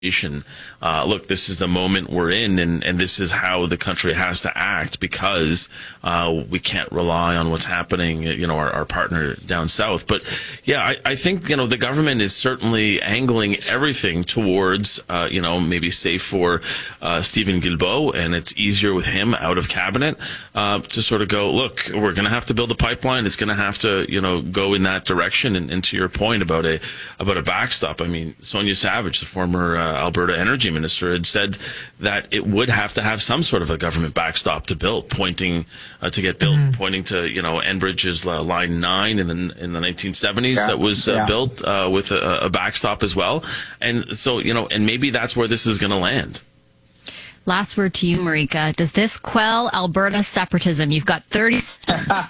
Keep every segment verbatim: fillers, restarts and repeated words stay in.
Uh, look, this is the moment we're in, and, and this is how the country has to act, because uh, we can't rely on what's happening, you know, our, our partner down south. But yeah, I, I think, you know, the government is certainly angling everything towards, uh, you know, maybe safe for uh, Stephen Guilbeault, and it's easier with him out of cabinet uh, to sort of go, look, we're going to have to build a pipeline. It's going to have to, you know, go in that direction. And, and to your point about a about a backstop, I mean, Sonia Savage, the former uh, Alberta energy minister, had said that it would have to have some sort of a government backstop to build, pointing uh, to get built, mm-hmm. pointing to, you know, Enbridge's uh, Line nine in the in the nineteen seventies yeah. that was uh, yeah. built uh, with a, a backstop as well. And so, you know, and maybe that's where this is going to land. Last word to you, Marika. Does this quell Alberta separatism? You've got thirty. uh,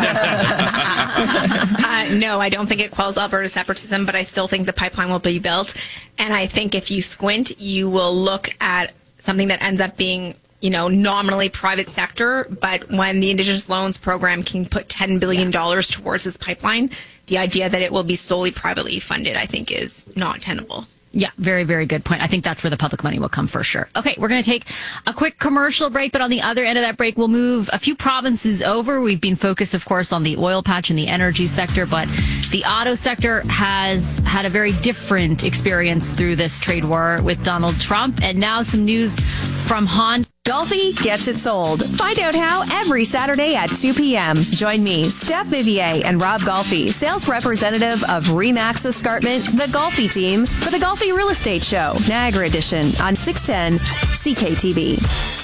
no, I don't think it quells Alberta separatism, but I still think the pipeline will be built. And I think if you squint, you will look at something that ends up being, you know, nominally private sector. But when the Indigenous Loans Program can put ten billion dollars towards this pipeline, the idea that it will be solely privately funded, I think, is not tenable. Yeah, very, very good point. I think that's where the public money will come for sure. Okay, we're going to take a quick commercial break, but on the other end of that break, we'll move a few provinces over. We've been focused, of course, on the oil patch and the energy sector, but the auto sector has had a very different experience through this trade war with Donald Trump. And now some news from Honda. Golfi gets it sold. Find out how every Saturday at two p.m. Join me, Steph Vivier, and Rob Golfi, sales representative of Remax Escarpment, the Golfi team, for the Golfi Real Estate Show, Niagara Edition, on six ten C K T V.